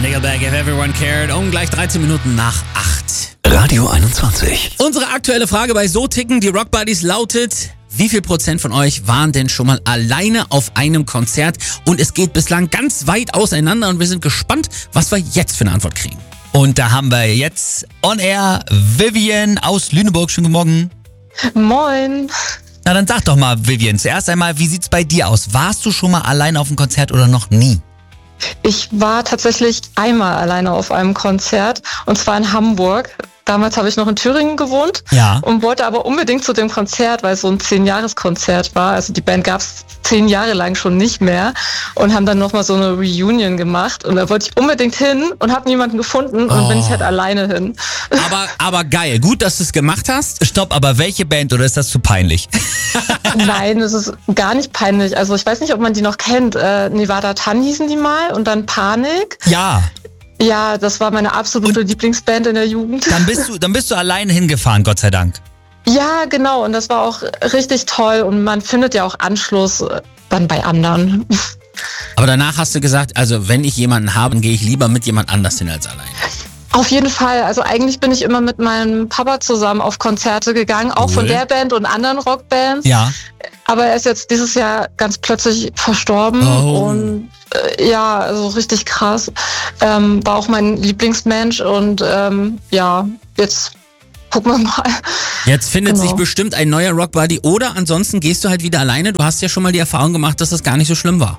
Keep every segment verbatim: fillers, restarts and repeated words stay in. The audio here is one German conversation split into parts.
Nickelback, If Everyone Cared, um gleich dreizehn Minuten nach acht. Radio einundzwanzig. Unsere aktuelle Frage bei So ticken die Rock Buddies lautet: Wie viel Prozent von euch waren denn schon mal alleine auf einem Konzert? Und es geht bislang ganz weit auseinander und wir sind gespannt, was wir jetzt für eine Antwort kriegen. Und da haben wir jetzt on air Vivian aus Lüneburg. Schönen guten Morgen. Moin. Na dann sag doch mal, Vivian, zuerst einmal, wie sieht's bei dir aus? Warst du schon mal alleine auf einem Konzert oder noch nie? Ich war tatsächlich einmal alleine auf einem Konzert und zwar in Hamburg. Damals habe ich noch in Thüringen gewohnt Ja. und wollte aber unbedingt zu dem Konzert, weil es so ein zehn-Jahres-Konzert war. Also die Band gab es zehn Jahre lang schon nicht mehr und haben dann nochmal so eine Reunion gemacht. Und da wollte ich unbedingt hin und habe niemanden gefunden und Oh. bin ich halt alleine hin. Aber, aber geil, gut, dass du es gemacht hast. Stopp, aber welche Band oder ist das zu peinlich? Nein, das ist gar nicht peinlich. Also ich weiß nicht, ob man die noch kennt. Äh, Nevada Tan hießen die mal und dann Panik. Ja. Ja, das war meine absolute Lieblingsband in der Jugend. Dann bist du, dann bist du alleine hingefahren, Gott sei Dank. Ja, genau. Und das war auch richtig toll. Und man findet ja auch Anschluss äh, dann bei anderen. Aber danach hast du gesagt, also wenn ich jemanden habe, dann gehe ich lieber mit jemand anders hin als alleine. Auf jeden Fall. Also eigentlich bin ich immer mit meinem Papa zusammen auf Konzerte gegangen, auch Cool. von der Band und anderen Rockbands. Ja. Aber er ist jetzt dieses Jahr ganz plötzlich verstorben Oh. und äh, ja, also richtig krass. Ähm, war auch mein Lieblingsmensch und ähm, ja, jetzt gucken wir mal. Jetzt findet Genau. sich bestimmt ein neuer Rock Buddy oder ansonsten gehst du halt wieder alleine. Du hast ja schon mal die Erfahrung gemacht, dass das gar nicht so schlimm war.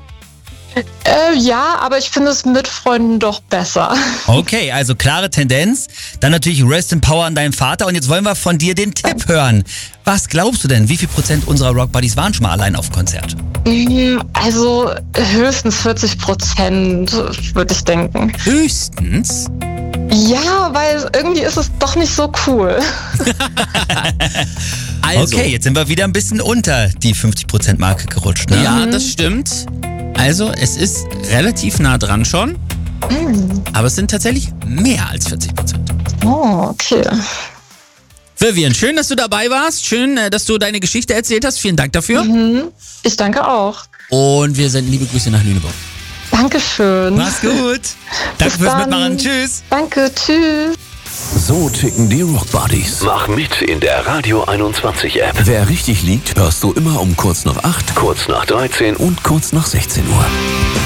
Äh, ja, aber ich finde es mit Freunden doch besser. Okay, also klare Tendenz. Dann natürlich Rest in Power an deinen Vater. Und jetzt wollen wir von dir den Tipp hören. Was glaubst du denn? Wie viel Prozent unserer Rock Buddies waren schon mal allein auf Konzert? Mm, Also höchstens vierzig Prozent, würde ich denken. Höchstens. Ja, weil irgendwie ist es doch nicht so cool. Also, Okay, jetzt sind wir wieder ein bisschen unter die fünfzig Prozent Marke gerutscht. Ne? ja, das stimmt. Also, es ist relativ nah dran schon. Aber es sind tatsächlich mehr als vierzig Prozent. Oh, okay. Vivian, schön, dass du dabei warst. Schön, äh, dass du deine Geschichte erzählt hast. Vielen Dank dafür. Mhm. Ich danke auch. Und wir senden liebe Grüße nach Lüneburg. Dankeschön. Mach's gut. Danke fürs dann. Mitmachen. Tschüss. Danke, tschüss. So ticken die Rock Buddies. Mach mit in der Radio einundzwanzig App. Wer richtig liegt, hörst du immer um kurz nach acht, Kurz nach dreizehn und kurz nach sechzehn Uhr.